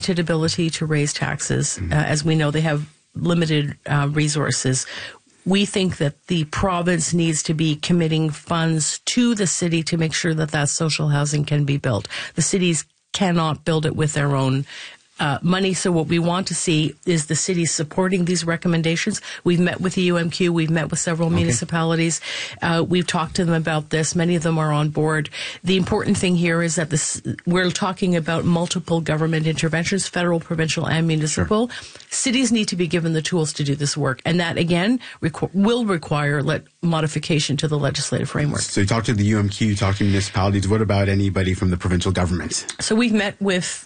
ability to raise taxes. As we know, they have limited resources. We think that the province needs to be committing funds to the city to make sure that social housing can be built. The cities cannot build it with their own money. So what we want to see is the city supporting these recommendations. We've met with the UMQ. We've met with several municipalities. We've talked to them about this. Many of them are on board. The important thing here is that we're talking about multiple government interventions, federal, provincial, and municipal. Sure. Cities need to be given the tools to do this work. And that, again, will require modification to the legislative framework. So you talk to the UMQ, you talk to municipalities. What about anybody from the provincial government? So we've met with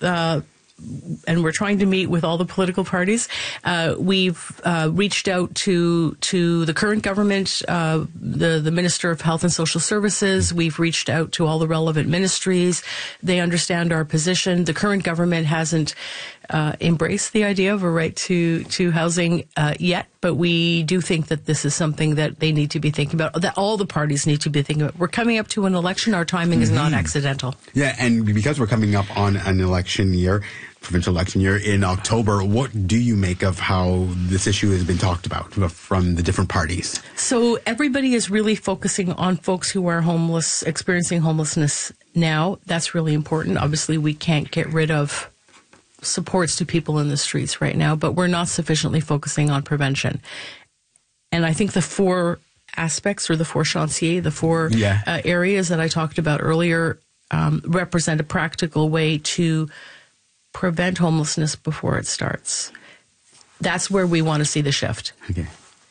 and we're trying to meet with all the political parties. We've reached out to the current government, the Minister of Health and Social Services. We've reached out to all the relevant ministries. They understand our position. The current government hasn't embraced the idea of a right to housing yet, but we do think that this is something that they need to be thinking about, that all the parties need to be thinking about. We're coming up to an election. Our timing is not accidental. Yeah, and because we're coming up on an election year, provincial election year in October, what do you make of how this issue has been talked about from the different parties? So everybody is really focusing on folks who are homeless, experiencing homelessness now. That's really important. Obviously, we can't get rid of supports to people in the streets right now, but we're not sufficiently focusing on prevention. And I think the four aspects, or the four chantiers, the four areas that I talked about earlier represent a practical way to prevent homelessness before it starts. That's where we want to see the shift. Okay.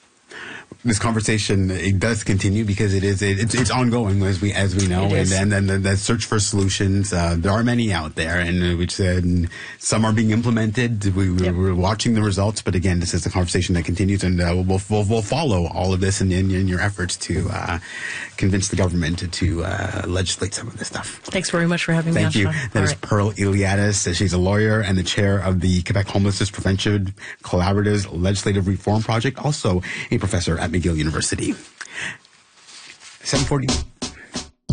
This conversation, it does continue because it's ongoing as we know, and then the search for solutions. There are many out there, and which some are being implemented. We're watching the results, but again, this is a conversation that continues, and we'll follow all of this in your efforts to convince the government to legislate some of this stuff. Thanks very much for having me on. Thank you. That is Pearl Iliadis. She's a lawyer and the chair of the Quebec Homelessness Prevention Collaborative's Legislative Reform Project, also a professor at McGill University. 7:40.